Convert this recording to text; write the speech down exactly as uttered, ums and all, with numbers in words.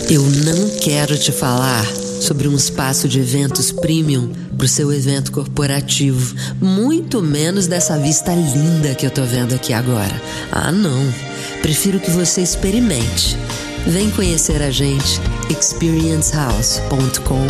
Eu não quero te falar sobre um espaço de eventos premium pro seu evento corporativo, muito menos dessa vista linda que eu tô vendo aqui agora. Ah, não. Prefiro que você experimente. Vem conhecer a gente, experience house ponto com